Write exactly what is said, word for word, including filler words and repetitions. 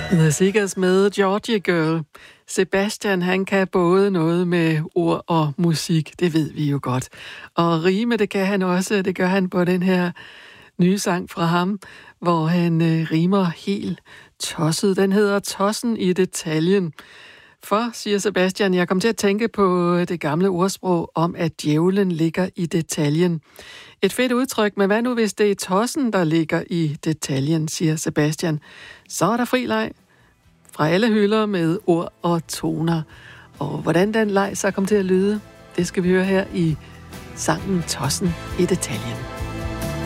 The Seekers med Georgie Girl. Sebastian, han kan både noget med ord og musik, det ved vi jo godt. Og rime, det kan han også, det gør han på den her nye sang fra ham, hvor han øh, rimer helt tosset. Den hedder Tossen i detaljen. For, siger Sebastian, jeg kom til at tænke på det gamle ordsprog om, at djævlen ligger i detaljen. Et fedt udtryk, men hvad nu hvis det er tossen, der ligger i detaljen, siger Sebastian. Så er der fri leg fra alle hylder med ord og toner. Og hvordan den leg så kom til at lyde, det skal vi høre her i sangen Tossen i detaljen.